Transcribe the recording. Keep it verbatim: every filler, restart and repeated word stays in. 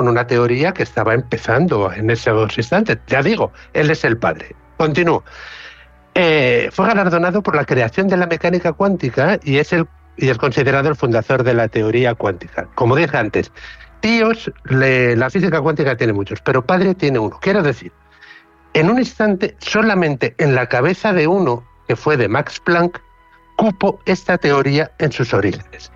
con una teoría que estaba empezando en esos instantes. Ya digo, él es el padre. Continúo. Eh, fue galardonado por la creación de la mecánica cuántica y es, el, y es considerado el fundador de la teoría cuántica. Como dije antes, tíos, le, la física cuántica tiene muchos, pero padre tiene uno. Quiero decir, en un instante, solamente en la cabeza de uno, que fue de Max Planck, cupo esta teoría en sus orígenes.